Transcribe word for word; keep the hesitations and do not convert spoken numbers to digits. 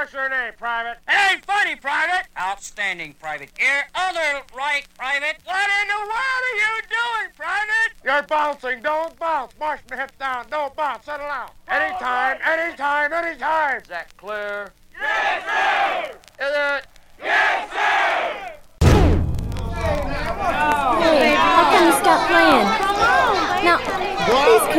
What's your name, Private? It ain't funny, Private. Outstanding, Private. Here, other right, Private. What in the world are you doing, Private? You're bouncing. Don't bounce. March the hips down. Don't bounce. Settle down. Anytime, anytime, anytime. Is that clear? Yes, sir! Is it?